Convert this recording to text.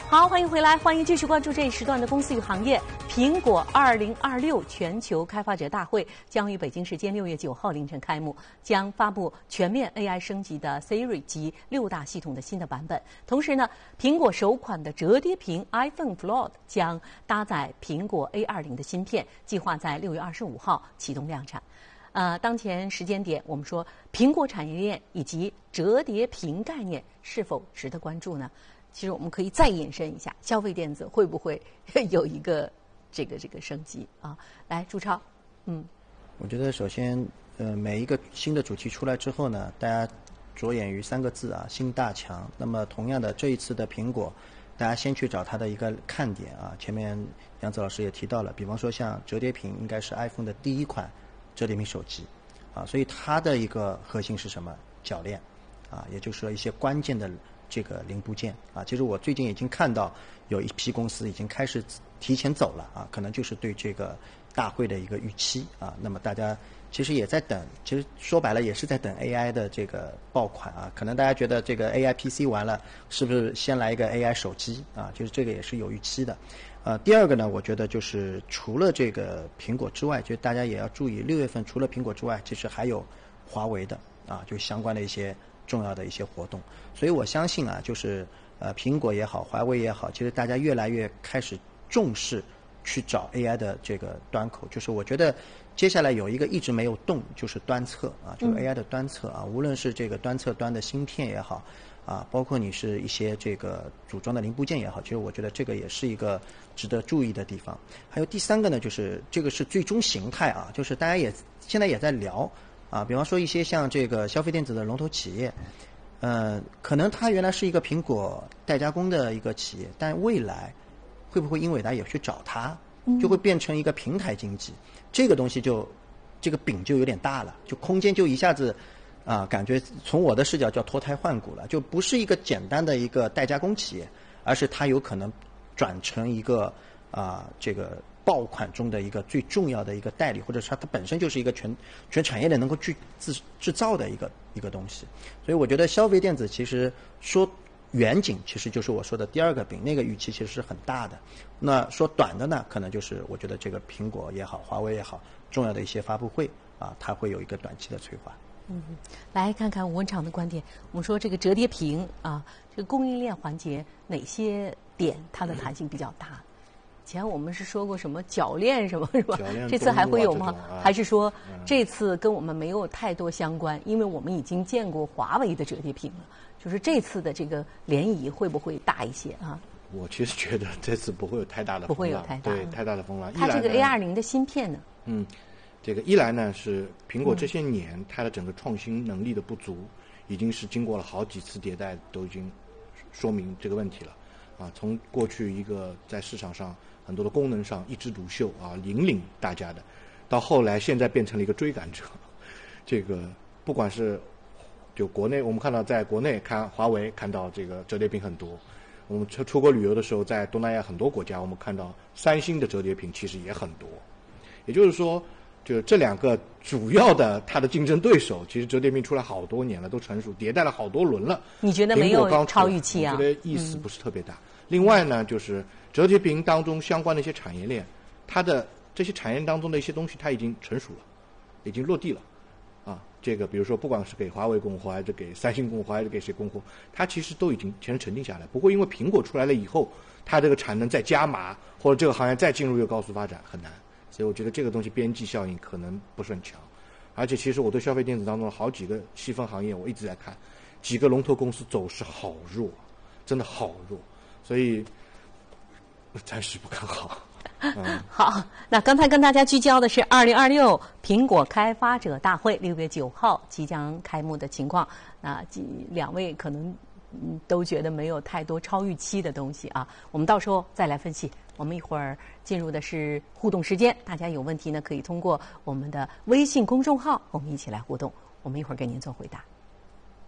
好，欢迎回来，欢迎继续关注这一时段的公司与行业。苹果2026全球开发者大会将于北京时间6月9号凌晨开幕，将发布全面 AI 升级的 Siri 及6大系统的新的版本。同时呢，苹果首款的折叠屏 iPhone Float 将搭载苹果 A20的芯片，计划在6月25号启动量产。当前时间点，我们说苹果产业链以及折叠屏概念是否值得关注呢？其实我们可以再延伸一下，消费电子会不会有一个这个升级啊？来，朱超， 我觉得首先，每一个新的主题出来之后呢，大家着眼于3个字啊，新大强。那么同样的，这一次的苹果，大家先去找它的一个看点啊。前面杨子老师也提到了，比方说像折叠屏，应该是 iPhone 的第一款折叠屏手机啊，所以它的一个核心是什么？铰链啊，也就是说一些关键的这个零部件啊。其实我最近已经看到有一批公司已经开始提前走了啊，可能就是对这个大会的一个预期啊。那么大家其实也在等，其实说白了也是在等 AI 的这个爆款啊。可能大家觉得这个 AI PC 完了，是不是先来一个 AI 手机啊？就是这个也是有预期的。第二个呢，我觉得就是除了这个苹果之外，就大家也要注意，6月份除了苹果之外，其实还有华为的啊，就相关的一些重要的一些活动。所以我相信啊，就是苹果也好，华为也好，其实大家越来越开始重视去找 AI 的这个端口。就是我觉得接下来有一个一直没有动，就是端侧啊，就是 AI 的端侧啊，无论是这个端侧端的芯片也好啊，包括你是一些这个组装的零部件也好，其实我觉得这个也是一个值得注意的地方。还有第3个呢，就是这个是最终形态啊，就是大家也现在也在聊啊，比方说一些像这个消费电子的龙头企业，可能它原来是一个苹果代加工的一个企业，但未来会不会英伟达也去找它，就会变成一个平台经济？这个东西就这个饼就有点大了，就空间就一下子感觉从我的视角叫脱胎换骨了，就不是一个简单的一个代加工企业，而是它有可能转成一个这个爆款中的一个最重要的一个代理，或者是它本身就是一个全产业链能够制造的一个东西。所以我觉得消费电子其实说远景，其实就是我说的第2个饼，那个预期其实是很大的。那说短的呢，可能就是我觉得这个苹果也好，华为也好，重要的一些发布会啊，它会有一个短期的催化。 来看看吴文长的观点。我们说这个折叠屏啊，这个供应链环节哪些点它的弹性比较大？以前我们是说过什么铰链什么是吧？这次还会有吗？还是说这次跟我们没有太多相关？因为我们已经见过华为的折叠屏了，就是这次的这个涟漪会不会大一些啊？ 我其实觉得这次不会有太大的风浪， 不会有太大的风浪。 它这个 A20的芯片呢？ 这个一来呢是苹果这些年它的整个创新能力的不足，已经是经过了好几次迭代都已经说明这个问题了啊。从过去一个在市场上很多的功能上一枝独秀啊，引领大家的，到后来现在变成了一个追赶者。这个不管是就国内，我们看到在国内看华为看到这个折叠屏很多，我们出国旅游的时候，在东南亚很多国家，我们看到三星的折叠屏其实也很多。也就是说，就这2个主要的它的竞争对手，其实折叠屏出来好多年了，都成熟迭代了好多轮了。 你觉得没有超预期啊？ 我觉得意思不是特别大。另外呢，就是折叠屏当中相关的一些产业链，它的这些产业链当中的一些东西，它已经成熟了，已经落地了。这个比如说不管是给华为供货，还是给三星供货，还是给谁供货，它其实都已经全沉淀下来，不会因为苹果出来了以后，它这个产能再加码，或者这个行业再进入一个高速发展很难。所以我觉得这个东西边际效应可能不是很强。而且其实我对消费电子当中的好几个细分行业我一直在看，几个龙头公司走势好弱，真的好弱，所以暂时不看好。 好，那刚才跟大家聚焦的是2026苹果开发者大会6月9号即将开幕的情况。那2位可能都觉得没有太多超预期的东西啊，我们到时候再来分析。我们一会儿进入的是互动时间，大家有问题呢可以通过我们的微信公众号和我们一起来互动，我们一会儿给您做回答。